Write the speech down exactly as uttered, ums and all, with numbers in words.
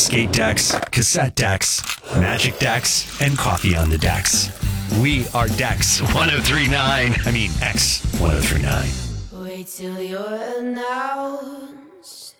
skate decks, cassette decks, magic decks, and coffee on the decks. We are Dex one oh three point nine. I mean, X one oh three point nine. Wait till you're announced.